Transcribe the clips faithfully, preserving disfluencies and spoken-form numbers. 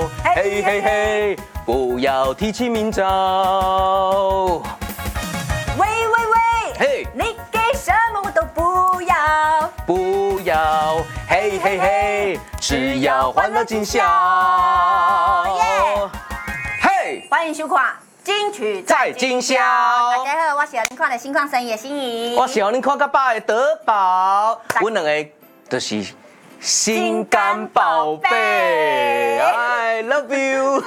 嘿嘿嘿，不要提起明朝。 喂喂喂， 嘿， 你给什么我都不要， 不要，嘿嘿嘿，只要欢乐今宵。 耶！ 嘿， 欢迎收看金曲在今宵。 大家好，我是恁看的新创生意心仪， 我希望恁看到爸的德宝，阮两个就是心肝宝贝 ，I love you。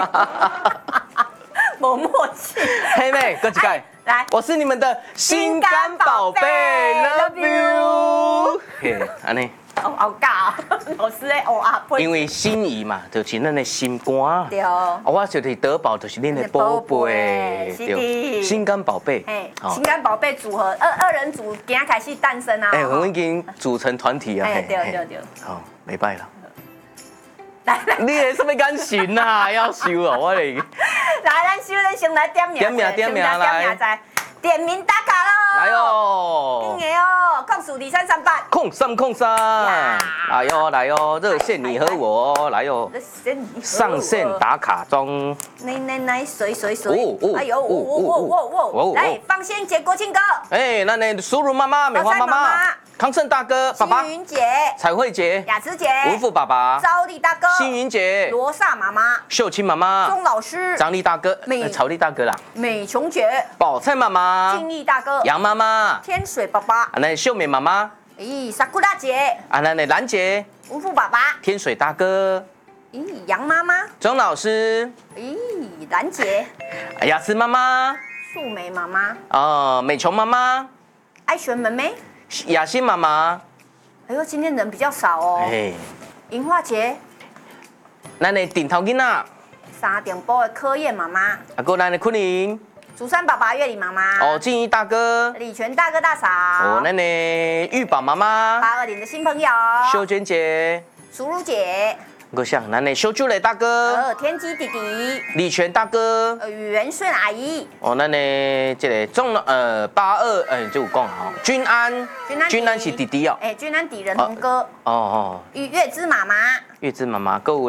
没默契。 嘿妹，过一届， 来， 我是你们的心肝宝贝 ，love you。嘿，安尼。 哦，好尬，老师咧，哦啊， 因为心仪嘛，就是咱的心肝。 对。 啊，我就是德宝，就是恁的宝贝， 对， 心肝宝贝。 嘿，心肝宝贝组合，二二人组今仔开始诞生啊。 哎，我们已经组成团体啊。 哎，对对对。 好，没拜了。 来来， 你的什么感情呐？要收哦，我嘞。 来，咱首先先来点名， 点名点名来， 点名打卡喽！ 来哦， 硬的哦，控数二三三八， 控三控三，来哟来哟，热线你和我来哟，上线打卡中。 来来来，水水水， 哦哦哎呦，哦哦哦哦，来，方仙姐、国庆哥， 哎，那那苏如妈妈、美花妈妈、康盛大哥、爸爸、 星云姐、 彩慧姐、 雅慈姐、 文富爸爸、 招娣大哥、 星云姐、 罗萨妈妈、 秀清妈妈、 钟老师、 张丽大哥、 美曹丽大哥啦、 美琼姐、 宝菜妈妈、 静义大哥、 杨妈妈、 天水爸爸， 啊那秀美妈妈， 咦，萨库拉姐、 啊那那兰姐、 文富爸爸， 天水大哥、 咦，杨妈妈， 钟老师、 咦，兰姐、 雅慈妈妈、 素梅妈妈、 啊美琼妈妈、 爱璇妹妹。 雅欣妈妈， 哎呦，今天人比较少哦。 哎， 银花姐、 咱的顶头囡仔， 三点波的柯燕妈妈、 啊个咱的昆凌， 竹山爸爸、月里妈妈、 哦静怡大哥， 李全大哥大嫂、 哦咱的玉宝妈妈， 八二零的新朋友、 秀娟姐， 淑如姐、 个像咱的修珠磊大哥， 呃天基弟弟、 李全大哥， 呃元顺阿姨、 哦咱的这个中呃八二呃就有讲哈，君安，君安是弟弟哦， 哎君安底仁宏哥、 哦哦， 与月之妈妈。 月子妈妈，各有